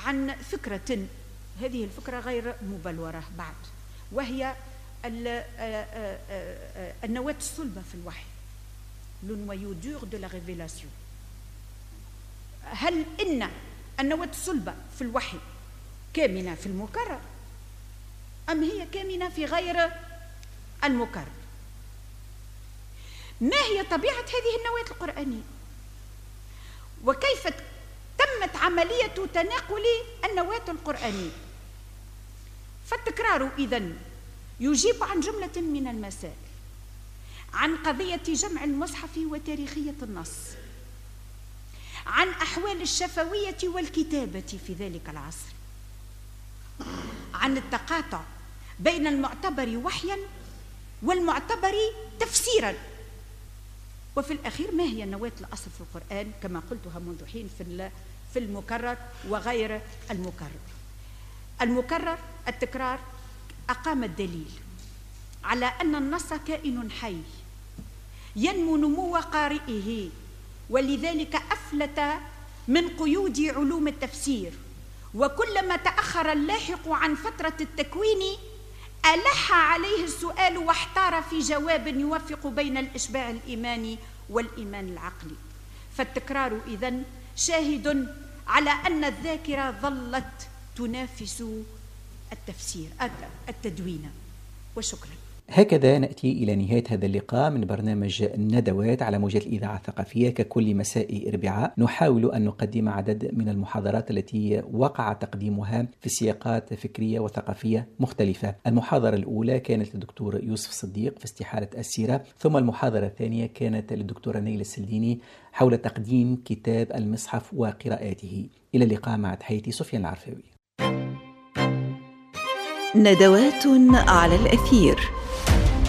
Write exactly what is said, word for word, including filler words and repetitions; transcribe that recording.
عن فكرة، هذه الفكرة غير مبلورة بعد، وهي النواة الصلبة في الوحي، le noyau dur de la révélation. هل إن النواة الصلبة في الوحي كامنة في المكرر أم هي كامنة في غير المكرر؟ ما هي طبيعة هذه النواة القرآنية؟ وكيف تمت عملية تناقل النواة القرآنية؟ فالتكرار إذن يجيب عن جملة من المسائل، عن قضية جمع المصحف وتاريخية النص، عن أحوال الشفوية والكتابة في ذلك العصر، عن التقاطع بين المعتبر وحيا والمعتبر تفسيرا، وفي الأخير ما هي النواة الأصل في القرآن كما قلتها منذ حين في في المكرر وغير المكرر. المكرر التكرار أقام الدليل على أن النص كائن حي ينمو نمو قارئه، ولذلك أفلت من قيود علوم التفسير، وكلما تأخر اللاحق عن فترة التكوين ألح عليه السؤال واحتار في جواب يوفق بين الإشباع الإيماني والإيمان العقلي. فالتكرار إذن شاهد على أن الذاكرة ظلت تنافس التفسير التدوين. وشكرا. هكذا نأتي إلى نهاية هذا اللقاء من برنامج الندوات على موجات الإذاعة الثقافية. ككل مساء أربعاء نحاول أن نقدم عدد من المحاضرات التي وقع تقديمها في سياقات فكرية وثقافية مختلفة. المحاضرة الأولى كانت للدكتور يوسف صديق في استحالة السيرة، ثم المحاضرة الثانية كانت للدكتورة نيلة السلديني حول تقديم كتاب المصحف وقراءاته. إلى اللقاء، مع تحياتي سفيان العرفاوي. ندوات على الأثير.